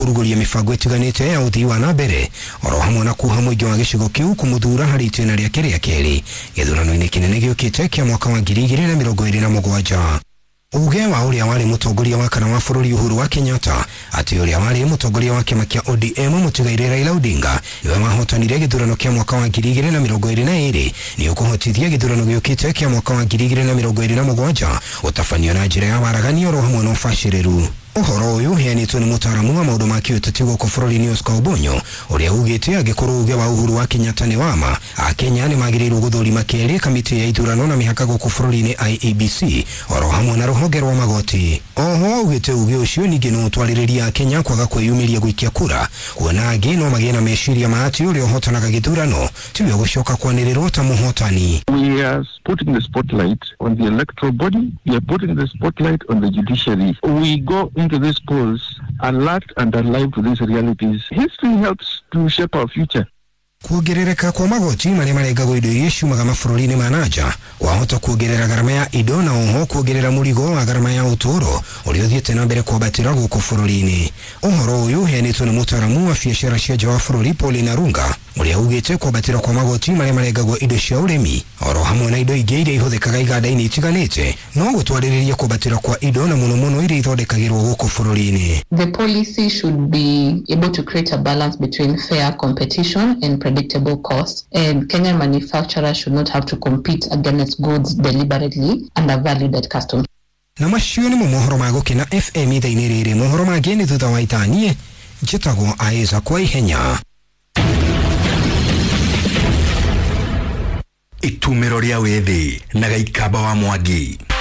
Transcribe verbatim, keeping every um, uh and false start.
uruguria mifango itiganite ya uthii wa nambere oro hamwe na kuha muingi wa gicigo kiu kumuthura hari itena ria keri keri githurano-ini kinene giukite kia mwaka wa ngiri igiri na mirongo iri na mugwanja. Uge wa uria wari mutongoria wa kana wa bururi Uhuru wa Kenyatta ati uria wari mutongoria wa kiama kia O D M mutigaire Raila Odinga niwe wahotanire githurano kia mwaka wa ngiri igiri na mirongo iri na iri ni ukuhotithia githurano giukite kia mwaka wa ngiri igiri na mirongo iri na mugwanja utafanio na njira ya waragania oro hamwe na ubashiriru. Uhoro uyu heanitwo ni mutaramu wa maundu ma kiuteti guku bururi-ini Oscar Obonyo uria ugite agikorwo uge wa Uhuru wa Kenyatta ni wama akenya ni magirirwo guthurima keri kamiti ya ithurano na mihaka guku bururi-ini I E B C oro hamwe na ruhonge rwa magoti. Oho ugite uge ucio ningi no utwaririria Kenya kwaga kwiyumiria gwikia kura kuona angi no magie na meciria ma ati uria uhotanaga githurano tiwe gucoka kwanirirwo ta muhotani. We are putting the spotlight on the electoral body. We are putting the spotlight on the judiciary. We go into these polls alert and alive to these realities. History helps to shape our future. Kuongerereka kwa magoti maria marengagwo indo iria ciumaga mabũrũri-inĩ ma nanja kwahota kuongerera garama ya indo na oho kuongerera mũrigo wa garama ya ũtũũro ũrĩa ũthiĩte na mbere kwambatĩra gũkũ bũrũri-inĩ. Ũhoro ũyũ ũheanĩtwo nĩ mũtaramu wa biacara cia nja wa bũrũri Pauline Arunga ũrĩa ugĩte kwambatĩra kwa magoti maria marengagwo indo cia ũrĩmi oro hamwe na indo ingĩ iria ihũthĩkaga iganda-inĩ itiganĩte no gũtwarĩrĩria kwambatĩra kwa indo na mũno mũno iria ithondekagĩrwo gũkũ bũrũri-inĩ. The policy should be able to create a balance between fair competition and predictable costs, and Kenyan manufacturers should not have to compete against goods deliberately undervalued at customs. Na macio nĩ mohoro ma gũkena F M ithaa-inĩ rĩrĩ. Mohoro mangĩ nĩ thutha wa itanie njĩtagwo Aiza kwa ihenya. Itumero ria wethi na Gaikaba wa Mwangi.